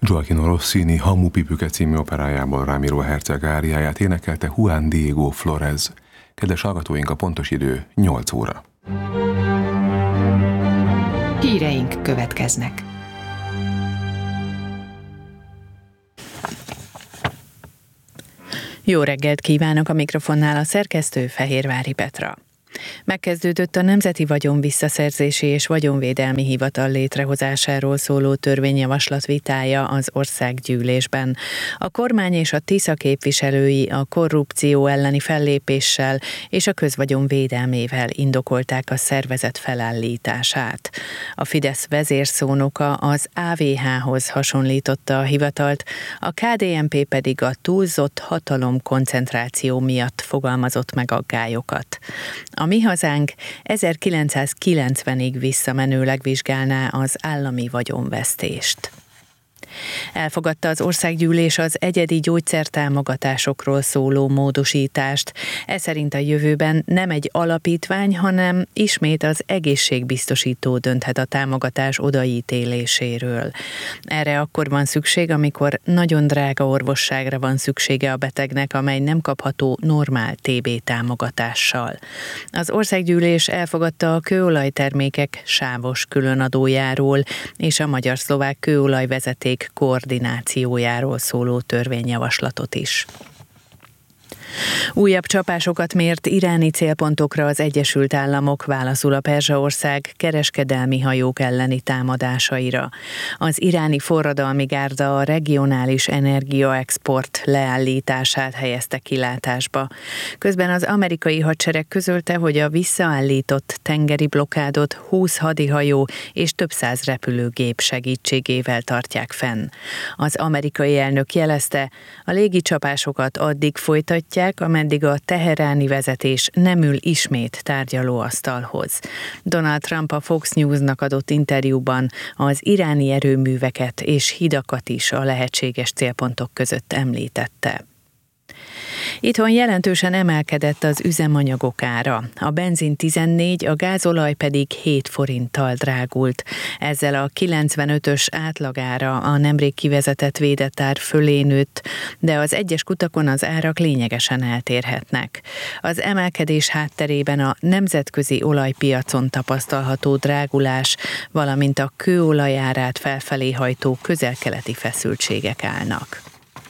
Gioachino Rossini Hamupipüke című operájából Ramiro Herceg áriáját énekelte Juan Diego Flórez. Kedves hallgatóink, a pontos idő 8 óra. Híreink következnek. Jó reggelt kívánok, a mikrofonnál a szerkesztő Fehérvári Petra. Megkezdődött a Nemzeti Vagyon Visszaszerzési és Vagyonvédelmi Hivatal létrehozásáról szóló törvényjavaslat vitája az Országgyűlésben. A kormány és a Tisza képviselői a korrupció elleni fellépéssel és a közvagyon védelmével indokolták a szervezet felállítását. A Fidesz vezérszónoka az AVH-hoz hasonlította a hivatalt, a KDNP pedig a túlzott hatalomkoncentráció miatt fogalmazott meg aggályokat. A Mi Hazánk 1990-ig visszamenőleg vizsgálná az állami vagyonvesztést. Elfogadta az Országgyűlés az egyedi gyógyszertámogatásokról szóló módosítást. Ez szerint a jövőben nem egy alapítvány, hanem ismét az egészségbiztosító dönthet a támogatás odaítéléséről. Erre akkor van szükség, amikor nagyon drága orvosságra van szüksége a betegnek, amely nem kapható normál TB támogatással. Az Országgyűlés elfogadta a kőolajtermékek sávos különadójáról és a magyar-szlovák kőolajvezeték koordinációjáról szóló törvényjavaslatot is. Újabb csapásokat mért iráni célpontokra az Egyesült Államok válaszul a Perzsaország kereskedelmi hajók elleni támadásaira. Az iráni forradalmi gárda a regionális energiaexport leállítását helyezte kilátásba. Közben az amerikai hadsereg közölte, hogy a visszaállított tengeri blokkádot 20 hadihajó és több száz repülőgép segítségével tartják fenn. Az amerikai elnök jelezte, a légicsapásokat addig folytatják, ameddig a teheráni vezetés nem ül ismét tárgyalóasztalhoz. Donald Trump a Fox News-nak adott interjúban az iráni erőműveket és hidakat is a lehetséges célpontok között említette. Itthon jelentősen emelkedett az üzemanyagok ára. A benzin 14, a gázolaj pedig 7 forinttal drágult. Ezzel a 95-ös átlagára a nemrég kivezetett védett ár fölé nőtt, de az egyes kutakon az árak lényegesen eltérhetnek. Az emelkedés hátterében a nemzetközi olajpiacon tapasztalható drágulás, valamint a kőolaj árát felfelé hajtó közel-keleti feszültségek állnak.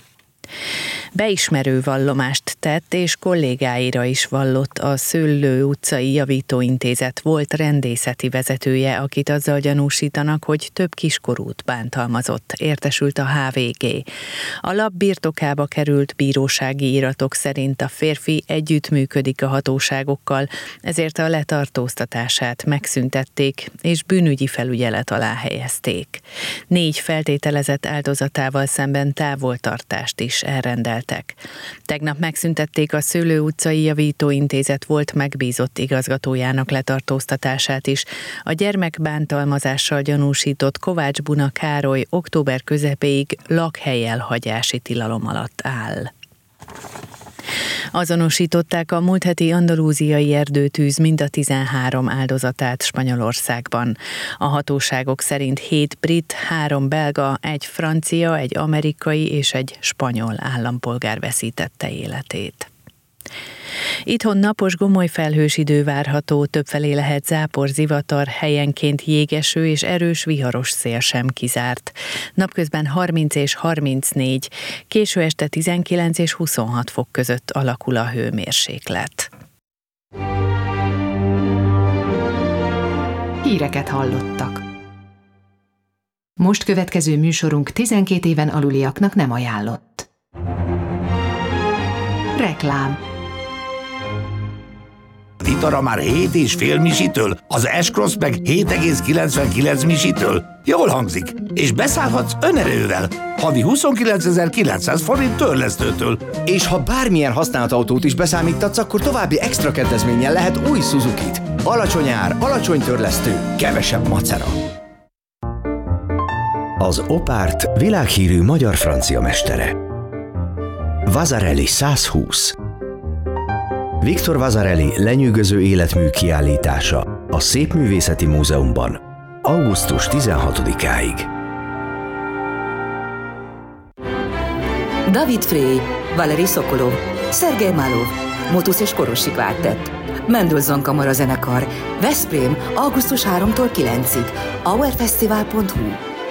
Beismerő vallomást tett, és kollégáira is vallott a Szőlő utcai javítóintézet volt rendészeti vezetője, akit azzal gyanúsítanak, hogy több kiskorút bántalmazott, értesült a HVG. A lap birtokába került bírósági iratok szerint a férfi együttműködik a hatóságokkal, ezért a letartóztatását megszüntették, és bűnügyi felügyelet alá helyezték. 4 feltételezett áldozatával szemben távoltartást is elrendeltek. Tegnap megszüntették a Szőlő utcai javítóintézet volt megbízott igazgatójának letartóztatását is. A gyermekbántalmazással gyanúsított Kovács Buna Károly október közepéig lakhely elhagyási tilalom alatt áll. Azonosították a múlt heti andalúziai erdőtűz mind a 13 áldozatát Spanyolországban. A hatóságok szerint 7 brit, 3 belga, 1 francia, 1 amerikai és 1 spanyol állampolgár veszítette életét. Itthon napos, gomoly felhős idő várható, többfelé lehet zápor, zivatar, helyenként jégeső és erős viharos szél sem kizárt. Napközben 30 és 34, késő este 19 és 26 fok között alakul a hőmérséklet. Híreket hallottak. Most következő műsorunk 12 éven aluliaknak nem ajánlott. Reklám. Itara már 7,5 misitől, az S-Cross meg 7,99 misitől. Jól hangzik, és beszállhatsz önerővel. Havi 29.900 forint törlesztőtől. És ha bármilyen használt autót is beszámítatsz, akkor további extra kedvezménnyel lehet új Suzukit. Alacsony ár, alacsony törlesztő, kevesebb macera. Az Opárt világhírű magyar-francia mestere. Vasarely 120. Victor Vasarely lenyűgöző életmű kiállítása a Szépművészeti Múzeumban augusztus 16-áig. David Frey, Valeri Sokolov, Szergej Málov, Motusz és Korosi Kvártett, Mendelssohn Kamara Zenekar, Veszprém, augusztus 3-tól 9-ig, hourfestival.hu.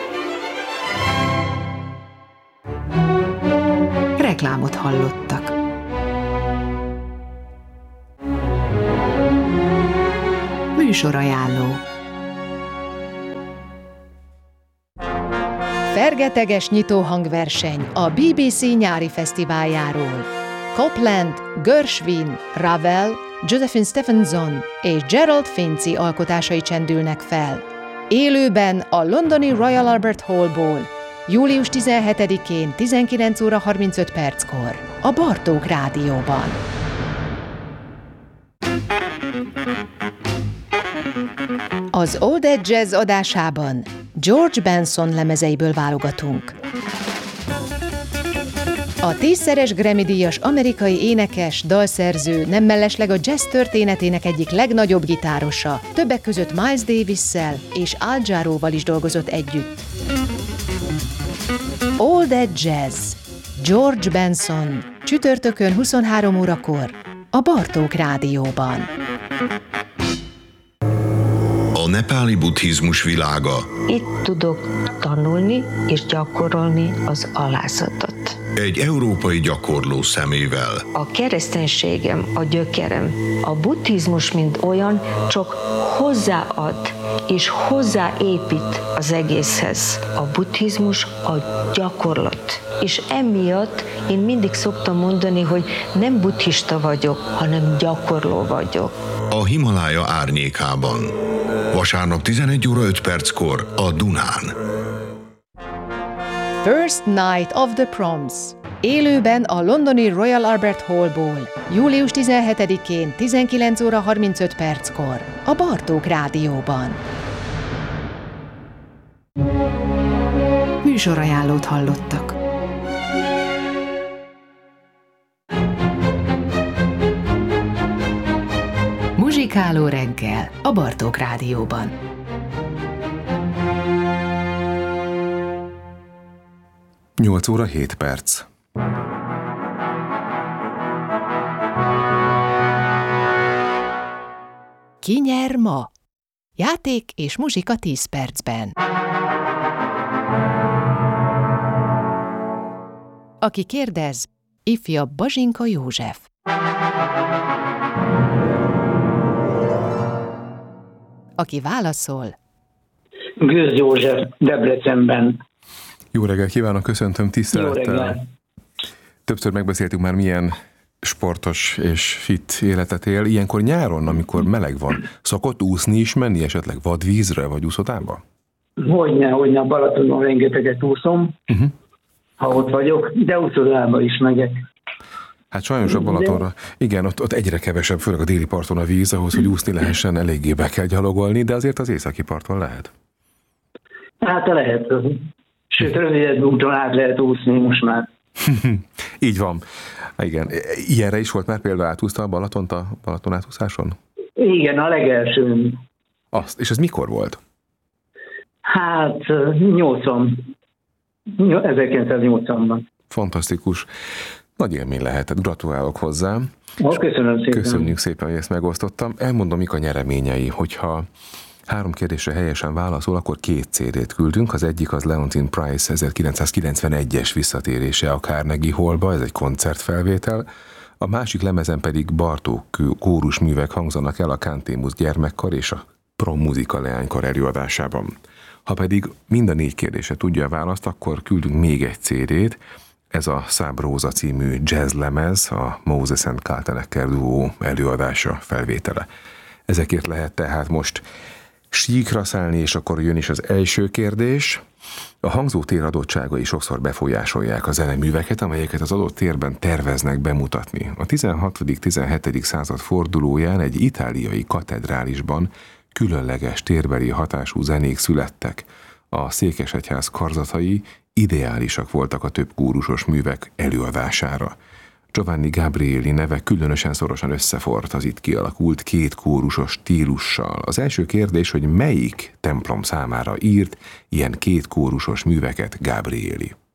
Reklámot hallottak. Műsorajánló. Fergeteges nyitóhangverseny a BBC nyári fesztiváljáról. Copland, Gershwin, Ravel, Josephine Stephenson és Gerald Finzi alkotásai csendülnek fel. Élőben a londoni Royal Albert Hallból, július 17-én 19 óra 35 perckor a Bartók Rádióban. Az All That Jazz adásában George Benson lemezeiből válogatunk. A 10-szeres Grammy-díjas amerikai énekes, dalszerző, nem mellesleg a jazz történetének egyik legnagyobb gitárosa, többek között Miles Davissel és Al Jarreauval is dolgozott együtt. All That Jazz, George Benson, csütörtökön 23 órakor a Bartók Rádióban. A nepáli buddhizmus világa. Itt tudok tanulni és gyakorolni az alázatot. Egy európai gyakorló szemével. A kereszténységem, a gyökerem. A buddhizmus, mint olyan, csak hozzáad és hozzáépít az egészhez. A buddhizmus a gyakorlat. És emiatt én mindig szoktam mondani, hogy nem buddhista vagyok, hanem gyakorló vagyok. A Himalája árnyékában. Vasárnap 11 óra 5 perckor a Dunán. First Night of the Proms. Élőben a londoni Royal Albert Hallból, július 17-én 19 óra 35 perckor a Bartók Rádióban. Műsorajánlót hallottak. Muzsikáló reggel a Bartók Rádióban. Nyolc óra 7 perc. Ki nyer ma? Játék és muzsika 10 percben. Aki kérdez, ifjabb Bazsinka József. Aki válaszol, Gőz József, Debrecenben. Jó reggelt kívánok, köszöntöm tisztelettel. Többször megbeszéltük már, milyen sportos és fit életet él. Ilyenkor nyáron, amikor meleg van, szokott úszni is menni esetleg vadvízre vagy úszodába? Hogyne, a Balatonon rengeteget úszom, ha ott vagyok, de úszodába is megyek. Hát sajnos a Balatonra, igen, ott egyre kevesebb, főleg a déli parton a víz, ahhoz, hogy úszni lehessen, eléggé be kell gyalogolni, de azért az északi parton lehet. Hát lehet. Sőt, rövidebb úton át lehet úszni most már. Így van. Igen. Ilyenre is volt már például, átúszta a Balatont a Balaton átúszáson? Igen, a legelső. Azt. És ez mikor volt? Hát 1980-ban. Fantasztikus. Nagy élmény lehetett. Gratulálok hozzá. Köszönöm szépen. Köszönjük szépen, hogy ezt megosztottam. Elmondom, mik a nyereményei, hogyha 3 kérdésre helyesen válaszol, akkor 2 CD-t küldünk. Az egyik az Leontyne Price 1991-es visszatérése a Carnegie Hallba, ez egy koncertfelvétel. A másik lemezen pedig Bartók kórusművek hangzanak el a Cantémus gyermekkar és a Prom Muzika leánykar előadásában. Ha pedig mind a 4 kérdésre tudja a választ, akkor küldünk még egy CD-t. Ez a Sub Rosa című jazzlemez, a Moses and Kaltenecker duó előadása, felvétele. Ezekért lehet tehát most síkra szállni, és akkor jön is az első kérdés. A hangzótér adottságai sokszor befolyásolják a zeneműveket, amelyeket az adott térben terveznek bemutatni. A 16.-17. század fordulóján egy itáliai katedrálisban különleges térbeli hatású zenék születtek. A székesegyház karzatai ideálisak voltak a több kórusos művek előadására. Giovanni Gabrieli neve különösen szorosan összeforrt az itt kialakult 2 kórusos stílussal. Az első kérdés, hogy melyik templom számára írt ilyen 2 kórusos műveket Gabrieli?